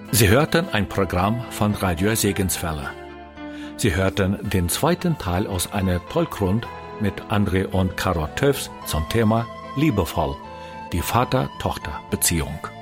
Sie hörten ein Programm von Radio Segenswelle. Sie hörten den zweiten Teil aus einer Talkrunde mit André und Caro Töfs zum Thema Liebevoll, die Vater-Tochter-Beziehung.